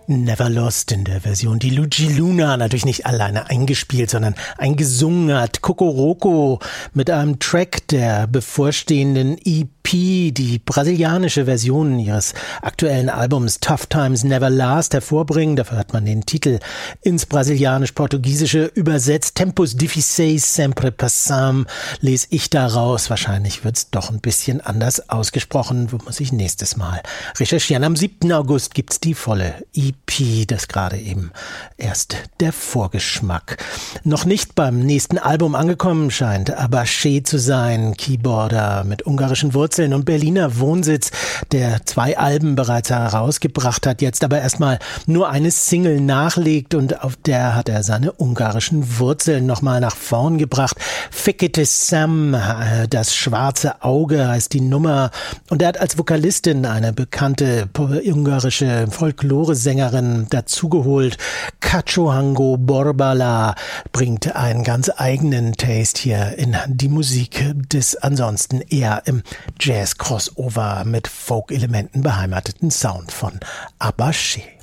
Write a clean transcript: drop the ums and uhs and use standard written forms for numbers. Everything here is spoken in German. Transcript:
Never Lost in der Version, die Luigi Luna natürlich nicht alleine eingespielt, sondern eingesungen hat. Kokoroko mit einem Track der bevorstehenden EP, die brasilianische Version ihres aktuellen Albums Tough Times Never Last hervorbringen. Dafür hat man den Titel ins Brasilianisch-Portugiesische übersetzt. Tempos difíceis sempre passam lese ich daraus. Wahrscheinlich wird's doch ein bisschen anders ausgesprochen. Muss ich nächstes Mal recherchieren. Am 7. August gibt's die volle EP, das gerade eben erst der Vorgeschmack. Noch nicht beim nächsten Album angekommen scheint Abaché zu sein, Keyboarder mit ungarischen Wurzeln und Berliner Wohnsitz, der 2 Alben bereits herausgebracht hat, jetzt aber erstmal nur eine Single nachlegt und auf der hat er seine ungarischen Wurzeln nochmal nach vorn gebracht. Fekete Sam, das schwarze Auge heißt die Nummer, und er hat als Vokalistin eine bekannte ungarische Folklore-Sängerin dazugeholt. Kachohango Borbala bringt einen ganz eigenen Taste hier in die Musik des ansonsten eher im Jazz-Crossover mit Folk-Elementen beheimateten Sound von Abaché.